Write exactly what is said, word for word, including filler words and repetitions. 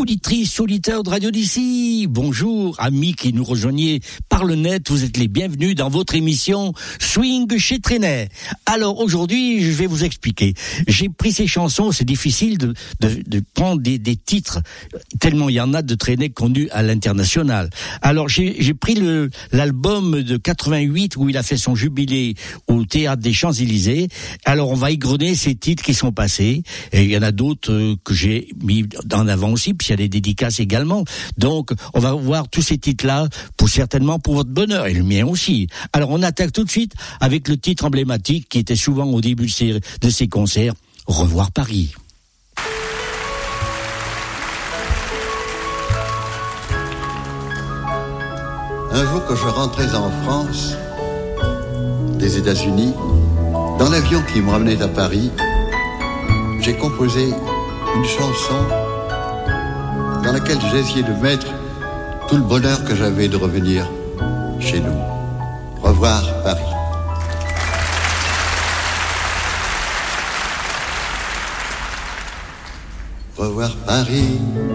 auditrices, auditeurs de Radio d'ici. Bonjour, amis qui nous rejoignez par le net. Vous êtes les bienvenus dans votre émission Swing chez Trenet. Alors aujourd'hui, je vais vous expliquer. J'ai pris ces chansons, c'est difficile de, de, de prendre des, des titres, tellement il y en a de Trenet connus à l'international. Alors j'ai, j'ai pris le, l'album de quatre-vingt-huit où il a fait son jubilé au Théâtre des Champs-Élysées. Alors on va égrener ces titres qui sont passés. Et il y en a d'autres euh, que j'ai mis en avant aussi, puis il y a des dédicaces également. Donc, on va voir tous ces titres-là, pour certainement pour votre bonheur, et le mien aussi. Alors, on attaque tout de suite avec le titre emblématique qui était souvent au début de ces, de ces concerts, Revoir Paris. Un jour, quand je rentrais en France, des États-Unis, dans l'avion qui me ramenait à Paris, j'ai composé une chanson dans laquelle j'ai essayé de mettre tout le bonheur que j'avais de revenir chez nous. Revoir Paris. Revoir Paris.